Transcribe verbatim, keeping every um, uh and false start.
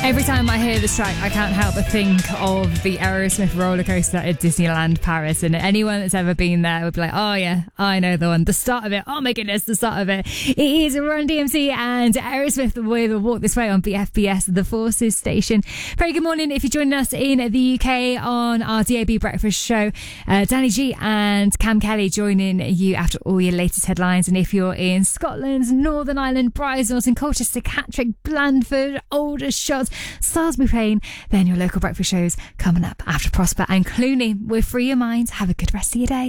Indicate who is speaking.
Speaker 1: Every time I hear this track, I can't help but think of the Aerosmith roller coaster at Disneyland Paris. And anyone that's ever been there would be like, oh yeah, I know the one. The start of it. Oh my goodness, the start of it. It is Run D M C and Aerosmith with Walk This Way on B F B S, the Forces station. Very good morning if you're joining us in the U K on our D A B breakfast show. Uh, Danny G and Cam Kelly joining you after all your latest headlines. And if you're in Scotland, Northern Ireland, Brize, Colchester, Catterick, Blandford, Aldershot, Salisbury Plain, then your local breakfast shows coming up after Prosper and Clooney. We're Free Your Mind. Have a good rest of your day.